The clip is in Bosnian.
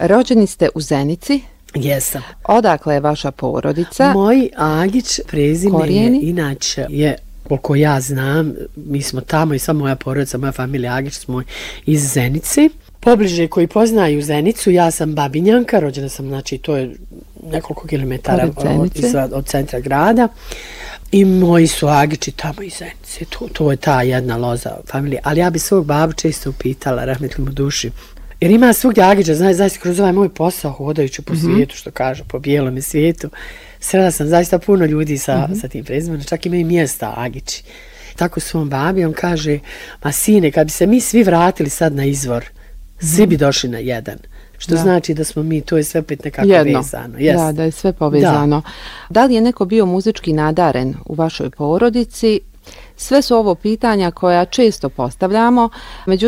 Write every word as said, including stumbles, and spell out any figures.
Rođeni ste u Zenici. Jesam. Odakle je vaša porodica? Moj Agić prezime Korijeni? je, inače je, koliko ja znam, mi smo tamo i sva moja porodica, moja familija Agić smo iz Zenice. Pobliže koji poznaju Zenicu, ja sam Babinjanka, rođena sam, znači to je nekoliko kilometara od, od, od centra grada. I moji su Agići tamo iz Zenice, to, to je ta jedna loza familije. Ali ja bi svog babu često upitala, rahmetli mu duši, jer ima svugdje Agića, znaš, zaista kroz ovaj moj posao hodajući po mm-hmm. svijetu, što kažu, po bijelom svijetu, srela sam zaista puno ljudi sa, mm-hmm. sa tim prezimenom, čak ima i mjesta Agići. Tako svom babi, on kaže, ma sine, kad bi se mi svi vratili sad na izvor, svi bi došli na jedan. Što da. Znači da smo mi, to je sve opet nekako Jedno. vezano. Jest. Da, da je sve povezano. Da. da li je neko bio muzički nadaren u vašoj porodici? Sve su ovo pitanja koja često postavljamo, međutim